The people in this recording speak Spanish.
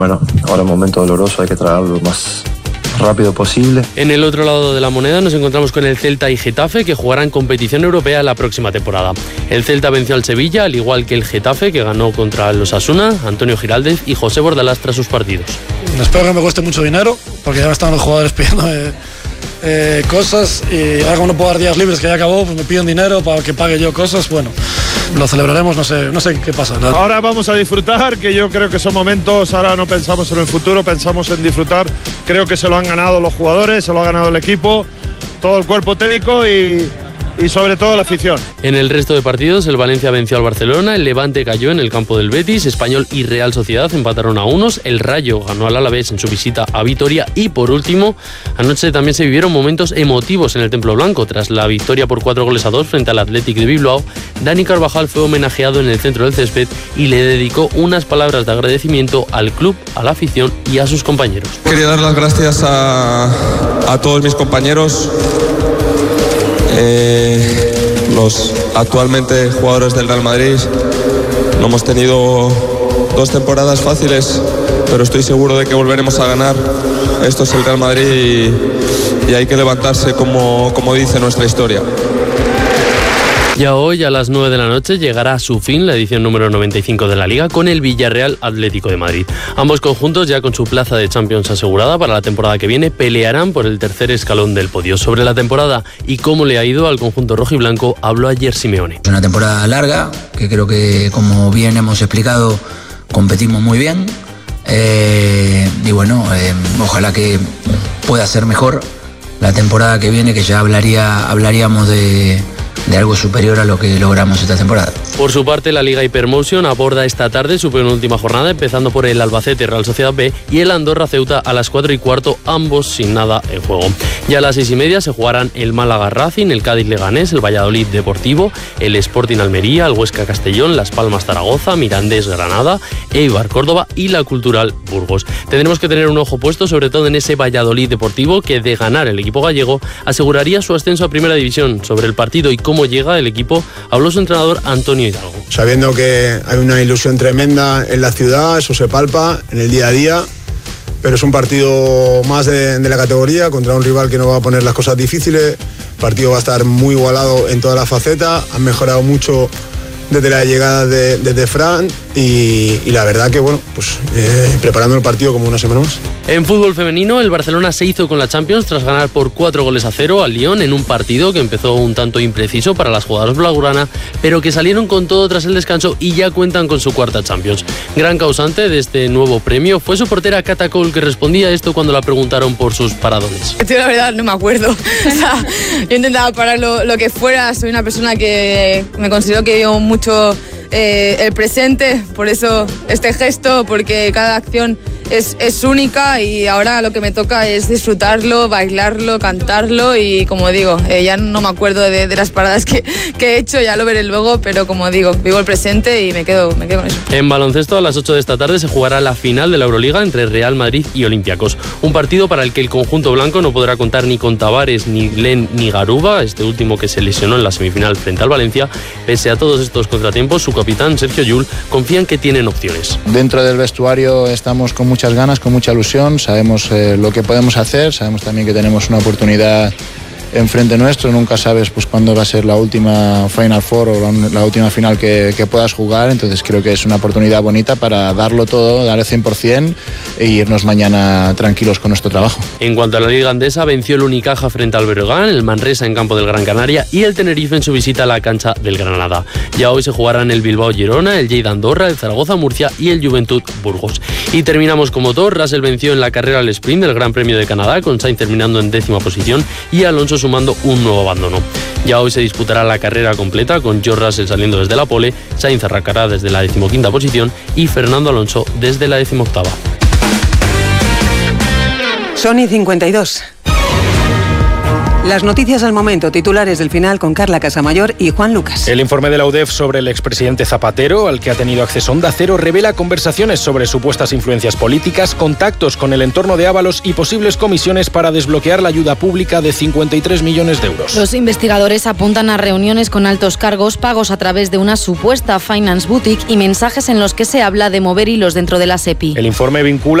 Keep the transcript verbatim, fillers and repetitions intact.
Bueno, ahora es un momento doloroso, hay que traerlo más rápido posible. En el otro lado de la moneda nos encontramos con el Celta y Getafe, que jugarán competición europea la próxima temporada. El Celta venció al Sevilla, al igual que el Getafe, que ganó contra el Osasuna, Antonio Giraldez y José Bordalás tras sus partidos. Espero que me cueste mucho dinero, porque ya me están los jugadores pidiendo eh, eh, cosas, y ahora como no puedo dar días libres, que ya acabó, pues me piden dinero para que pague yo cosas. Bueno, lo celebraremos, no sé, no sé qué pasa. ¿No? Ahora vamos a disfrutar, que yo creo que son momentos, ahora no pensamos en el futuro, pensamos en disfrutar. Creo que se lo han ganado los jugadores, se lo ha ganado el equipo, todo el cuerpo técnico y, y sobre todo la afición. En el resto de partidos, el Valencia venció al Barcelona, el Levante cayó en el campo del Betis, Español y Real Sociedad empataron a unos, el Rayo ganó al Alavés en su visita a Vitoria y, por último, anoche también se vivieron momentos emotivos en el Templo Blanco. Tras la victoria por cuatro goles a dos frente al Athletic de Bilbao, Dani Carvajal fue homenajeado en el centro del césped y le dedicó unas palabras de agradecimiento al club, a la afición y a sus compañeros. Quería dar las gracias a, a todos mis compañeros, eh, los actualmente jugadores del Real Madrid. No hemos tenido dos temporadas fáciles, pero estoy seguro de que volveremos a ganar. Esto es el Real Madrid y, y hay que levantarse como, como dice nuestra historia. Ya hoy a las nueve de la noche llegará a su fin la edición número noventa y cinco de la Liga con el Villarreal Atlético de Madrid. Ambos conjuntos, ya con su plaza de Champions asegurada para la temporada que viene, pelearán por el tercer escalón del podio. Sobre la temporada y cómo le ha ido al conjunto rojiblanco, habló ayer Simeone. Es una temporada larga, que creo que, como bien hemos explicado, competimos muy bien. Eh, y bueno, eh, ojalá que pueda ser mejor la temporada que viene, que ya hablaría, hablaríamos de... de algo superior a lo que logramos esta temporada. Por su parte, la Liga Hypermotion aborda esta tarde su penúltima jornada, empezando por el Albacete Real Sociedad B y el Andorra Ceuta a las cuatro y cuarto, ambos sin nada en juego. Ya a las seis y media se jugarán el Málaga Racing, el Cádiz Leganés, el Valladolid Deportivo, el Sporting Almería, el Huesca Castellón, Las Palmas Zaragoza, Mirandés Granada, Eibar Córdoba y la Cultural Burgos. Tendremos que tener un ojo puesto sobre todo en ese Valladolid Deportivo, que de ganar el equipo gallego aseguraría su ascenso a Primera División. Sobre el partido y cómo llega el equipo habló su entrenador Antonio Hidalgo. Sabiendo que hay una ilusión tremenda en la ciudad, eso se palpa en el día a día, pero es un partido más de, de la categoría contra un rival que no va a poner las cosas difíciles. El partido va a estar muy igualado en todas las facetas, han mejorado mucho desde la llegada de, de, de Fran y, y la verdad que bueno, pues eh, preparando el partido como una semana más. En fútbol femenino, el Barcelona se hizo con la Champions tras ganar por cuatro goles a cero al Lyon en un partido que empezó un tanto impreciso para las jugadoras blaugrana, pero que salieron con todo tras el descanso y ya cuentan con su cuarta Champions. Gran causante de este nuevo premio fue su portera Cata Cole, que respondía a esto cuando la preguntaron por sus paradones. Yo la verdad no me acuerdo. O sea, yo intentaba parar lo, lo que fuera, soy una persona que me considero que vivo mucho eh, el presente, por eso este gesto, porque cada acción es, es única y ahora lo que me toca es disfrutarlo, bailarlo, cantarlo y como digo, eh, ya no me acuerdo de, de las paradas que, que he hecho, ya lo veré luego, pero como digo, vivo el presente y me quedo, me quedo con eso. En baloncesto a las ocho de esta tarde se jugará la final de la Euroliga entre Real Madrid y Olympiacos, un partido para el que el conjunto blanco no podrá contar ni con Tavares, ni Glenn, ni Garuba, este último que se lesionó en la semifinal frente al Valencia. Pese a todos estos contratiempos, su capitán Sergio Llull confía en que tienen opciones. Dentro del vestuario estamos con muchas ganas, con mucha ilusión, sabemos eh, lo que podemos hacer, sabemos también que tenemos una oportunidad enfrente nuestro, nunca sabes pues cuándo va a ser la última Final Four o la, la última final que, que puedas jugar, entonces creo que es una oportunidad bonita para darlo todo, dar el cien por ciento e irnos mañana tranquilos con nuestro trabajo. En cuanto a la Liga Andesa, venció el Unicaja frente al Breogán, el Manresa en campo del Gran Canaria y el Tenerife en su visita a la cancha del Granada. Ya hoy se jugarán el Bilbao Girona, el Lleida Andorra, el Zaragoza Murcia y el Juventud Burgos. Y terminamos con motor. Russell venció en la carrera al sprint del Gran Premio de Canadá, con Sainz terminando en décima posición y Alonso sumando un nuevo abandono. Ya hoy se disputará la carrera completa, con George Russell saliendo desde la pole, Sainz arrancará desde la decimoquinta posición y Fernando Alonso desde la decimoctava. Sony cincuenta y dos. Las noticias al momento, titulares del final con Carla Casamayor y Juan Lucas. El informe de la U D E F sobre el expresidente Zapatero, al que ha tenido acceso Onda Cero, revela conversaciones sobre supuestas influencias políticas, contactos con el entorno de Ábalos y posibles comisiones para desbloquear la ayuda pública de cincuenta y tres millones de euros. Los investigadores apuntan a reuniones con altos cargos, pagos a través de una supuesta finance boutique y mensajes en los que se habla de mover hilos dentro de la SEPI. El informe vincula